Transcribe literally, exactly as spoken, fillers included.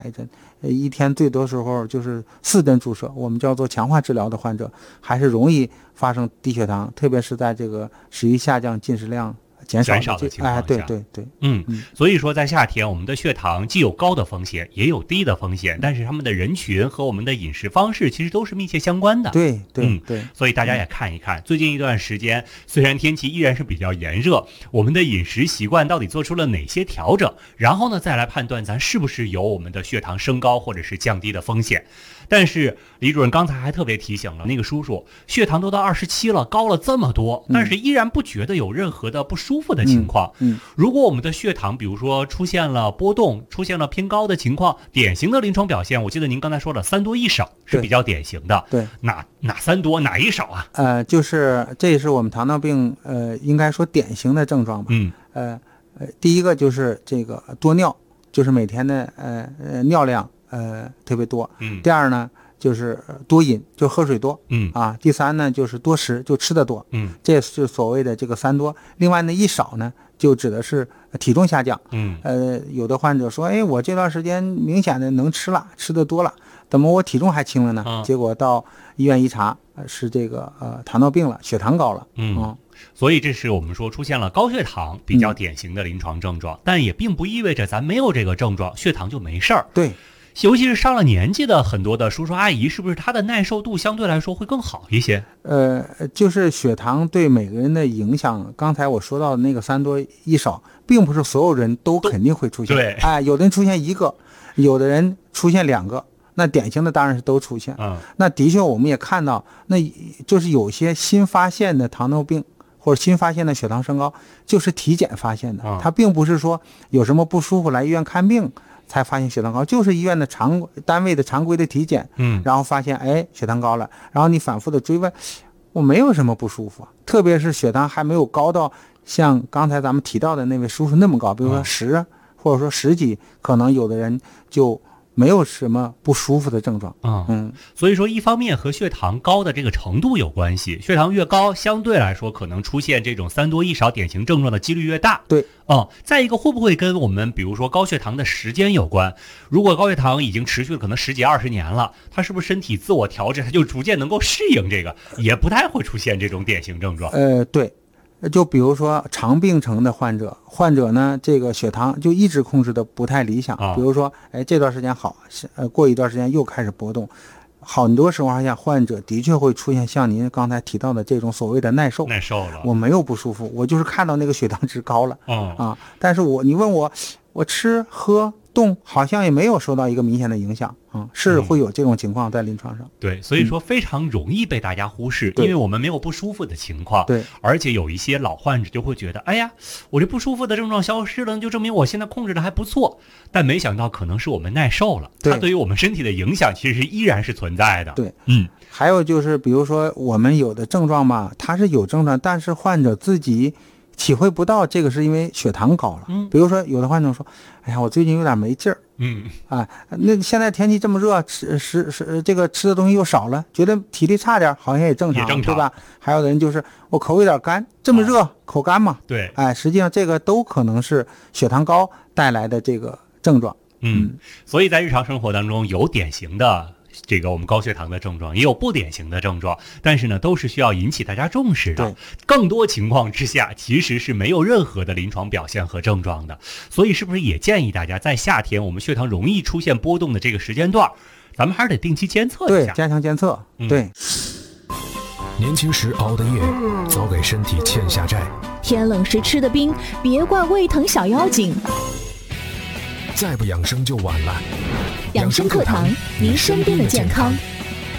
针，一天最多时候就是四针注射，我们叫做强化治疗的患者，还是容易发生低血糖，特别是在这个食欲下降、进食量减少的, 少的情况下， 哎，对对对， 嗯，嗯所以说在夏天，我们的血糖既有高的风险，也有低的风险，但是他们的人群和我们的饮食方式其实都是密切相关的。 对对、 嗯、 对， 所以大家也看一看，嗯、最近一段时间，虽然天气依然是比较炎热，我们的饮食习惯到底做出了哪些调整，然后呢，再来判断咱是不是有我们的血糖升高或者是降低的风险。但是李主任刚才还特别提醒了那个叔叔，血糖都到二十七了，高了这么多，但是依然不觉得有任何的不舒服的情况。 嗯，嗯如果我们的血糖比如说出现了波动，出现了偏高的情况，典型的临床表现，我记得您刚才说了三多一少是比较典型的。 对， 哪哪三多哪一少啊？ 呃，就是这也是我们糖尿病呃应该说典型的症状吧。 嗯， 呃呃，第一个就是这个多尿，就是每天的呃呃尿量呃特别多。 嗯， 第二呢就是多饮，就喝水多。 嗯啊，第三呢就是多食，就吃的多。 嗯， 这是所谓的这个三多。另外呢一少呢就指的是体重下降。 嗯， 呃，有的患者说，哎，我这段时间明显的能吃了，吃的多了，怎么我体重还轻了呢？ 啊、 结果到医院一查，呃、是这个呃糖尿病了，血糖高了。 嗯。 嗯， 所以这是我们说出现了高血糖比较典型的临床症状，嗯、但也并不意味着咱没有这个症状，血糖就没事儿。 对。 尤其是上了年纪的很多的叔叔阿姨，是不是他的耐受度相对来说会更好一些？ 呃，就是血糖对每个人的影响，刚才我说到的那个三多一少，并不是所有人都肯定会出现。 对， 哎，有的人出现一个，有的人出现两个，那典型的当然是都出现。 嗯， 那的确我们也看到，那就是有些新发现的糖尿病或者新发现的血糖升高，就是体检发现的， 嗯、 它并不是说有什么不舒服来医院看病才发现血糖高，就是医院的常单位的常规的体检， 嗯， 然后发现哎血糖高了，然后你反复的追问，我没有什么不舒服，特别是血糖还没有高到像刚才咱们提到的那位叔叔那么高，比如说十、嗯、或者说十几，可能有的人就没有什么不舒服的症状。 嗯嗯，所以说一方面和血糖高的这个程度有关系，血糖越高，相对来说可能出现这种三多一少典型症状的几率越大。 对， 嗯，再一个会不会跟我们比如说高血糖的时间有关？如果高血糖已经持续了可能十几二十年了，他是不是身体自我调制，他就逐渐能够适应这个，也不太会出现这种典型症状？ 呃，对。就比如说肠病程的患者，患者呢这个血糖就一直控制的不太理想， 啊、 比如说哎这段时间好，呃过一段时间又开始波动，很多情况下患者的确会出现像您刚才提到的这种所谓的耐受， 耐受了， 我没有不舒服，我就是看到那个血糖值高了， 嗯、 啊，但是我你问我我吃喝动好像也没有受到一个明显的影响，嗯，是会有这种情况在临床上。 对，所以说非常容易被大家忽视，嗯、因为我们没有不舒服的情况。 对， 而且有一些老患者就会觉得，哎呀，我这不舒服的症状消失了，就证明我现在控制的还不错。但没想到可能是我们耐受了，它对于我们身体的影响其实依然是存在的。 对， 嗯。 还有就是，比如说我们有的症状嘛，它是有症状，但是患者自己体会不到这个是因为血糖高了。 嗯， 比如说有的患者说，哎呀，我最近有点没劲儿。 嗯， 啊，那现在天气这么热，吃食食这个吃的东西又少了，觉得体力差点，好像也正常， 也正常对吧？还有的人就是我口有点干，这么热，啊、口干嘛？ 对， 哎，实际上这个都可能是血糖高带来的这个症状。 嗯，嗯所以在日常生活当中有典型的这个我们高血糖的症状，也有不典型的症状，但是呢都是需要引起大家重视的。更多情况之下其实是没有任何的临床表现和症状的，所以是不是也建议大家在夏天我们血糖容易出现波动的这个时间段，咱们还是得定期监测一下， 对，加强监测。 嗯、 对， 年轻时熬的夜早给身体欠下债， 天冷时吃的冰别怪胃疼小妖精， 再不养生就晚了。 养生课堂，您身边的健康。